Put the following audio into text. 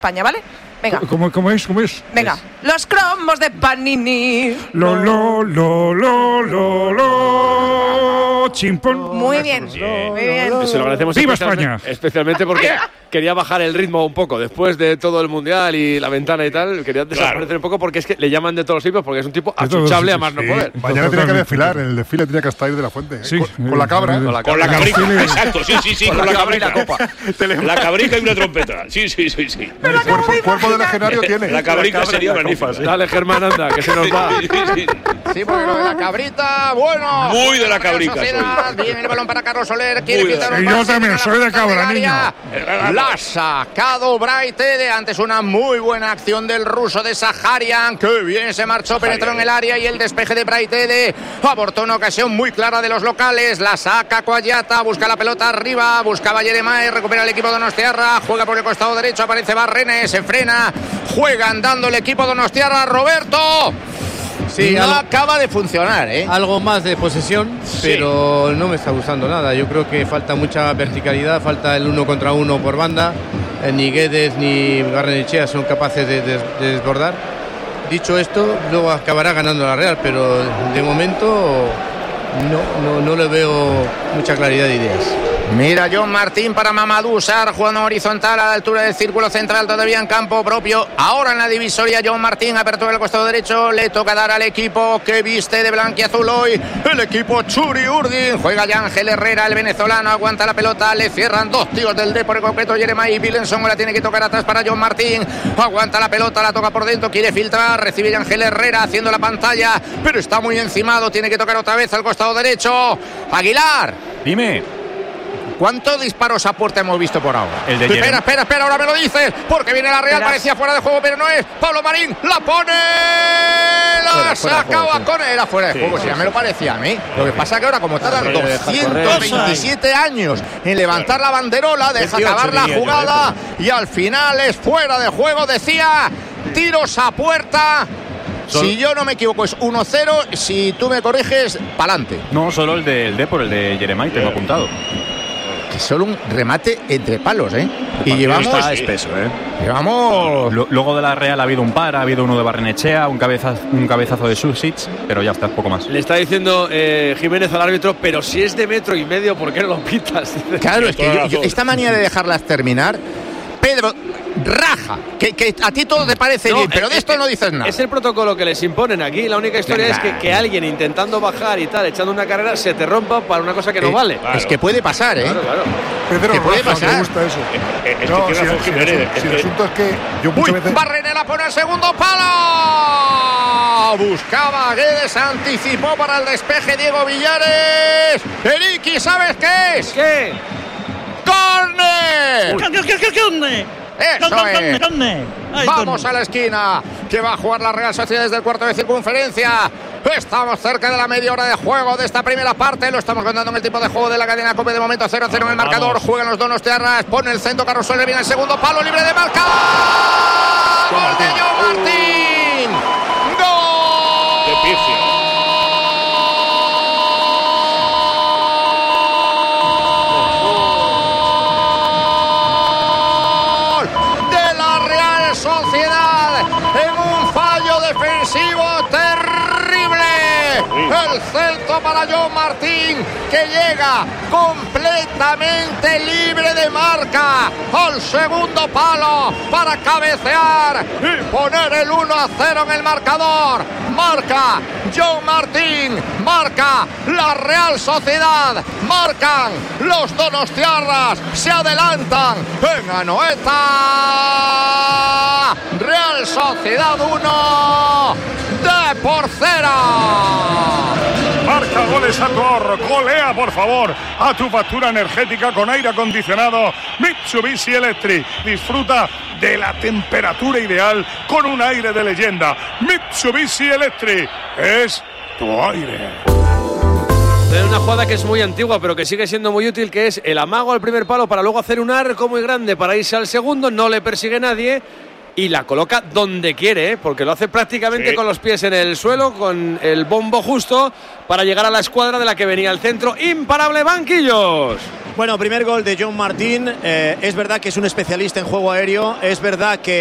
España, ¿vale? Venga. ¿Cómo es? Venga. Los cromos de Panini. Chimpón. Muy bien. Muy bien. Se lo agradecemos. ¡Viva España! Especialmente porque quería bajar el ritmo un poco. Después de todo el Mundial y la ventana y tal, quería desaparecer un poco porque es que le llaman de todos los tipos porque es un tipo achuchable a más no poder. Mañana tenía que desfilar, en el desfile tenía que estar ahí de la Fuente. Sí, con la cabra. Con la cabrica. Exacto, sí, con la cabrica. La cabrica y una trompeta. Sí. El cuerpo de legionario tiene. La cabrica sería magnífica. Dale, Germán, anda, que se nos va. Sí, porque lo de la cabrita, bueno. Muy de la cabrica. Bien el balón para Carlos Soler. Quiere quitar un yo pase, también soy de cabra, niño. La ha sacado Braithwaite antes una muy buena acción del ruso de Saharian. Qué bien se marchó, penetró en el área y el despeje de Braithwaite abortó una ocasión muy clara de los locales. La saca Coayata, busca la pelota arriba, buscaba Yeremay, recupera el equipo donostiarra, juega por el costado derecho, aparece Barrene, se frena, juega andando el equipo donostiarra. Roberto. Sí, no acaba de funcionar, ¿eh? Algo más de posesión, pero no me está gustando nada. Yo creo que falta mucha verticalidad, falta el 1 contra 1 por banda. Ni Guedes ni Barrenechea son capaces de desbordar. Dicho esto, luego acabará ganando la Real, pero de momento no le veo mucha claridad de ideas. Mira John Martín para Mamadou Sarr, jugando horizontal a la altura del círculo central, todavía en campo propio. Ahora en la divisoria John Martín, apertura del costado derecho, le toca dar al equipo que viste de blanquiazul hoy, el equipo Churi Urdin. Juega ya Ángel Herrera, el venezolano, aguanta la pelota, le cierran dos tíos del Depor en concreto, Yeremay y Willemson, la tiene que tocar atrás para John Martín. Aguanta la pelota, la toca por dentro, quiere filtrar, recibe Ángel Herrera haciendo la pantalla, pero está muy encimado, tiene que tocar otra vez al costado derecho. Aguilar. Dime. ¿Cuántos disparos a puerta hemos visto por ahora? El de Espera, ahora me lo dices, porque viene la Real, parecía fuera de juego, pero no es. Pablo Marín, la pone, la sacaba con él, era fuera de juego, si ya me lo parecía a mí. Lo que pasa que ahora, como tardan 227 años en levantar la banderola, deja acabar la jugada y al final es fuera de juego, decía, tiros a puerta. Si yo no me equivoco es 1-0, si tú me corriges, pa'lante. No, solo el del Depor, el de Yeremay, tengo apuntado. Que solo un remate entre palos, ¿eh? Y llevamos... Está espeso, ¿eh? Llevamos... Luego de la Real ha habido un par, ha habido uno de Barrenechea, un cabezazo de Susic, pero ya está, poco más. Le está diciendo Jiménez al árbitro, pero si es de 1,5 metros, ¿por qué no lo pitas? Claro, es que yo esta manía de dejarlas terminar... Pedro, raja, que a ti todo te parece bien, pero de esto no dices nada. Es el protocolo que les imponen aquí. La única historia es que alguien intentando bajar y tal, echando una carrera, se te rompa para una cosa que no vale. Es que puede pasar, ¿eh? Claro. Pedro, que puede pasar. Me gusta eso. Si el asunto es que yo muchas veces... Barrene la pone al segundo palo. Buscaba Guedes, anticipó para el despeje Diego Villares. Eriki, ¿sabes qué es? ¿Qué? ¡Córner! ¡Córner! ¡Eso es! Vamos a la esquina, que va a jugar la Real Sociedad desde el cuarto de circunferencia. Estamos cerca de la media hora de juego de esta primera parte. Lo estamos contando en el tipo de juego de la cadena COPE. De momento 0-0 en el marcador. Juegan los donostiarras. Pone el centro Carlos Soler. Viene el segundo palo libre de marca. ¡Gol de John Martín! ¡Gol! ¡Qué pifia! Defensivo terrible, el centro para John Martín, que llega completamente libre de marca al segundo palo para cabecear y poner el 1-0 en el marcador. Marca John Martín, marca la Real Sociedad, marcan los donostiarras, se adelantan en Anoeta. Real Sociedad 1, Depor 0. Marca goles a tu ahorro, golea por favor a tu factura energética con aire acondicionado Mitsubishi Electric. Disfruta de la temperatura ideal con un aire de leyenda. Mitsubishi Electric es tu aire. Hay una jugada que es muy antigua pero que sigue siendo muy útil, que es el amago al primer palo para luego hacer un arco muy grande para irse al segundo, no le persigue nadie y la coloca donde quiere, porque lo hace prácticamente con los pies en el suelo, con el bombo justo para llegar a la escuadra de la que venía el centro. Imparable, banquillos. Bueno, primer gol de John Martín. Es verdad que es un especialista en juego aéreo, es verdad que